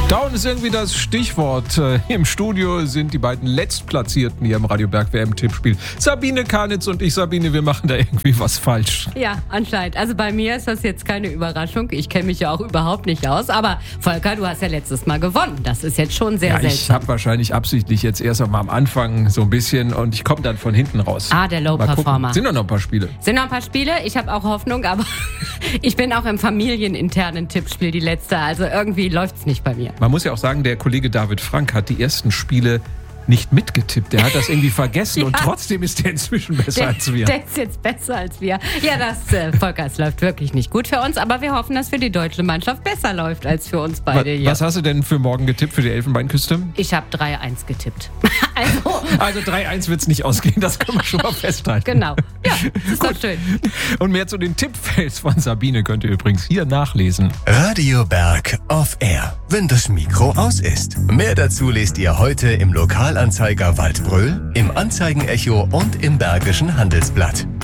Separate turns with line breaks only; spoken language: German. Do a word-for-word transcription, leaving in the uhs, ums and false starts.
Down ist irgendwie das Stichwort. Äh, Im Studio sind die beiden Letztplatzierten hier im Radio Berg W M-Tippspiel. Sabine Karnitz und ich. Sabine, wir machen da irgendwie was falsch.
Ja, anscheinend. Also bei mir ist das jetzt keine Überraschung. Ich kenne mich ja auch überhaupt nicht aus. Aber Volker, du hast ja letztes Mal gewonnen. Das ist jetzt schon sehr
ja,
seltsam.
Ich habe wahrscheinlich absichtlich jetzt erst einmal am Anfang so ein bisschen und ich komme dann von hinten raus.
Ah, der Low-Performer.
Sind doch noch ein paar Spiele.
Sind noch ein paar Spiele. Ich habe auch Hoffnung, aber ich bin auch im familieninternen Tippspiel die letzte. Also irgendwie läuft's nicht bei mir.
Man muss ja auch sagen, der Kollege David Frank hat die ersten Spiele nicht mitgetippt. Der hat das irgendwie vergessen ja. Und trotzdem ist der inzwischen besser
der,
als wir.
Der ist jetzt besser als wir. Ja, das, äh, Volker, es läuft wirklich nicht gut für uns, aber wir hoffen, dass für die deutsche Mannschaft besser läuft als für uns beide
was,
hier.
Was hast du denn für morgen getippt, für die Elfenbeinküste?
Ich habe drei eins getippt. also
also drei eins wird es nicht ausgehen, das können wir schon mal festhalten.
Genau. Ja, das ist doch schön.
Und mehr zu den Tippfails von Sabine könnt ihr übrigens hier nachlesen.
Radio Berg off Air, wenn das Mikro aus ist. Mehr dazu lest ihr heute im Lokalanzeiger Waldbröl, im Anzeigenecho und im Bergischen Handelsblatt.